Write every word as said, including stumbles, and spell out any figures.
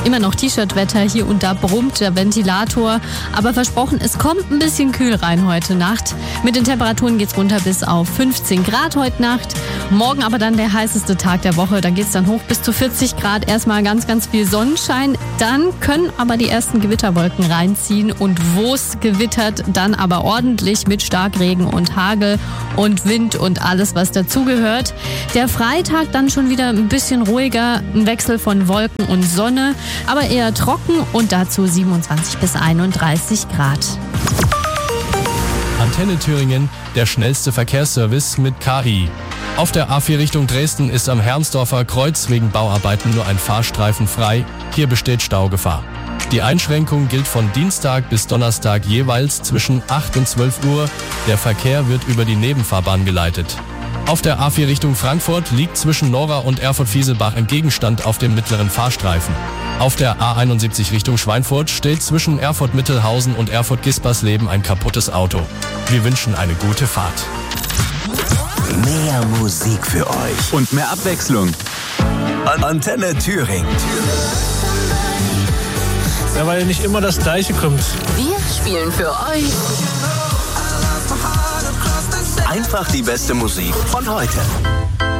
Immer noch T-Shirt-Wetter, hier und da brummt der Ventilator. Aber versprochen, es kommt ein bisschen kühl rein heute Nacht. Mit den Temperaturen geht's runter bis auf fünfzehn Grad heute Nacht. Morgen aber dann der heißeste Tag der Woche. Da geht's dann hoch bis zu vierzig Grad. Erstmal ganz, ganz viel Sonnenschein. Dann können aber die ersten Gewitterwolken reinziehen. Und wo's gewittert, dann aber ordentlich mit Starkregen und Hagel und Wind und alles, was dazugehört. Der Freitag dann schon wieder ein bisschen ruhiger. Ein Wechsel von Wolken und Sonne. Aber eher trocken und dazu siebenundzwanzig bis einunddreißig Grad. Antenne Thüringen, der schnellste Verkehrsservice mit K I. Auf der A vier Richtung Dresden ist am Hermsdorfer Kreuz wegen Bauarbeiten nur ein Fahrstreifen frei. Hier besteht Staugefahr. Die Einschränkung gilt von Dienstag bis Donnerstag jeweils zwischen acht und zwölf Uhr. Der Verkehr wird über die Nebenfahrbahn geleitet. Auf der A vier Richtung Frankfurt liegt zwischen Nora und Erfurt-Fieselbach ein Gegenstand auf dem mittleren Fahrstreifen. Auf der A einundsiebzig Richtung Schweinfurt steht zwischen Erfurt-Mittelhausen und Erfurt-Gispersleben ein kaputtes Auto. Wir wünschen eine gute Fahrt. Mehr Musik für euch und mehr Abwechslung. Antenne Thüringen. Ja, weil nicht immer das Gleiche kommt. Wir spielen für euch einfach die beste Musik von heute.